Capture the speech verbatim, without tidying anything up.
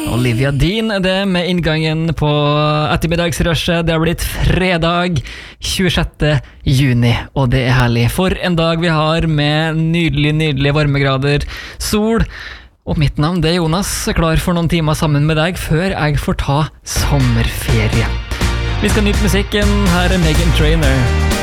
Olivia Dean er det med inngangen på ettermiddagsrushet. Det har blitt fredag tjuesjette juni, og det er herlig. For en dag vi har med nydelig, nydelige varmegrader, sol. Og mitt navn det er Jonas, klar for noen timer sammen med deg før jeg får ta sommerferie. Vi skal nyte musikken, her er Meghan Trainor.